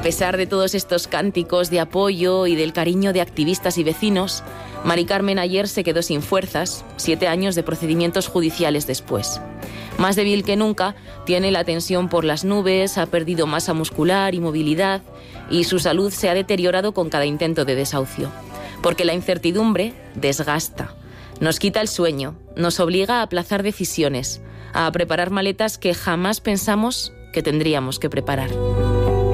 pesar de todos estos cánticos de apoyo y del cariño de activistas y vecinos, Mari Carmen ayer se quedó sin fuerzas, 7 años de procedimientos judiciales después. Más débil que nunca, tiene la tensión por las nubes, ha perdido masa muscular y movilidad y su salud se ha deteriorado con cada intento de desahucio. Porque la incertidumbre desgasta, nos quita el sueño, nos obliga a aplazar decisiones, a preparar maletas que jamás pensamos que tendríamos que preparar.